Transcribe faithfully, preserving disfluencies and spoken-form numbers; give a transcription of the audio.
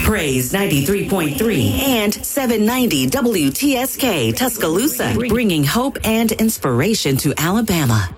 Praise ninety-three point three and seven ninety W T S K Tuscaloosa, bringing hope and inspiration to Alabama.